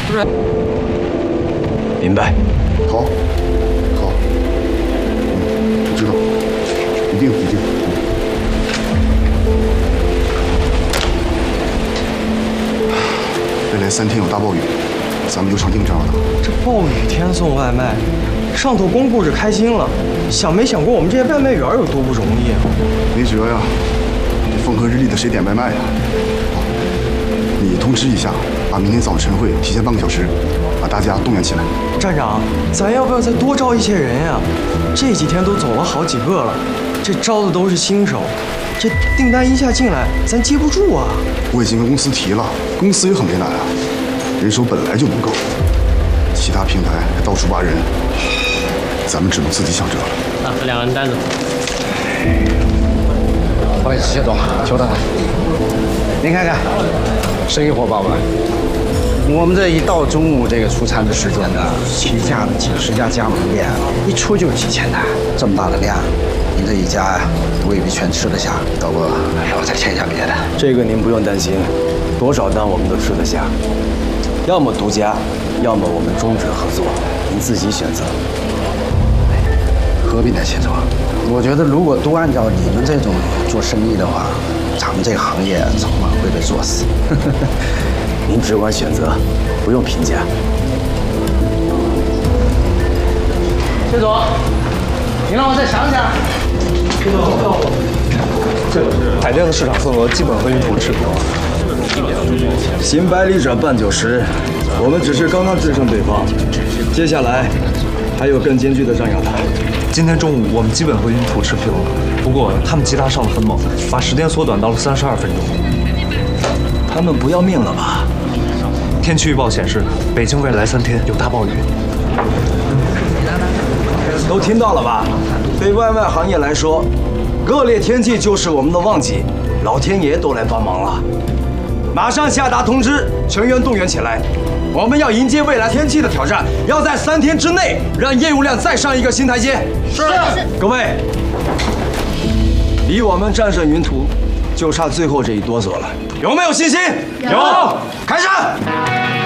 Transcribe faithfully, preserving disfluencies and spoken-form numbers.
不是。明白。 好，好，嗯，我知道，一定一定。未来三天有大暴雨，咱们有场硬仗了。 这暴雨天送外卖，上头光顾着开心了，想没想过我们这些外卖员有多不容易啊？ 没辙呀，这风和日丽的谁点外卖呀？你通知一下，把明天早上晨会提前半个小时，把大家动员起来。 站长，咱要不要再多招一些人呀？这几天都走了好几个了，这招的都是新手，这订单一下进来，咱接不住啊。 我已经跟公司提了，公司也很为难啊，人手本来就不够，其他平台还到处挖人，咱们只能自己想辙了。 啊，这两个人单子。 不好意思，谢总，邱大大，您看看，生意火爆吧？我们这一到中午这个出餐的时间呢，旗下的几十家加盟店，一出就几千单，这么大的量，你这一家未必全吃得下，要不我再签一下别的。 这个您不用担心，多少单我们都吃得下，要么独家，要么我们终止合作，您自己选择。 何必呢，谢总？我觉得如果都按照你们这种做生意的话，咱们这个行业早晚会被做死。 您只管选择，不用评价。 谢总，您让我再想想。 这个告诉这个是海淀的市场份额基本和云图持平。 行百里者半九十，我们只是刚刚制胜对方，接下来还有更艰巨的仗要打。 今天中午我们基本和云图持平了，不过他们急拉上的很猛，把时间缩短到了三十二分钟。 他们不要命了吧？ 天气预报显示，北京未来三天有大暴雨。 都听到了吧？对外卖行业来说，恶劣天气就是我们的旺季，老天爷都来帮忙了。马上下达通知，成员动员起来，我们要迎接未来天气的挑战，要在三天之内让业务量再上一个新台阶。是。各位，离我们战胜云图，就差最后这一哆嗦了，有没有信心？有。开始。